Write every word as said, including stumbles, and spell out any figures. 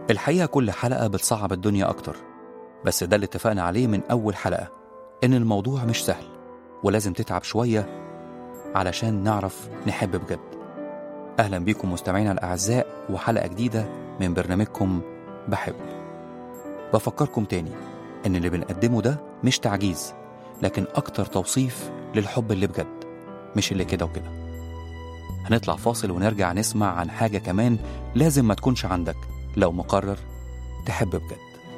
الحقيقة كل حلقة بتصعب الدنيا أكتر، بس ده اللي اتفقنا عليه من أول حلقة، إن الموضوع مش سهل ولازم تتعب شوية علشان نعرف نحب بجد. أهلا بيكم مستمعينا الأعزاء وحلقة جديدة من برنامجكم بحب. بفكركم تاني إن اللي بنقدمه ده مش تعجيز، لكن أكتر توصيف للحب اللي بجد، مش اللي كده وكده. هنطلع فاصل ونرجع نسمع عن حاجة كمان لازم ما تكونش عندك لو مقرر تحب بجد.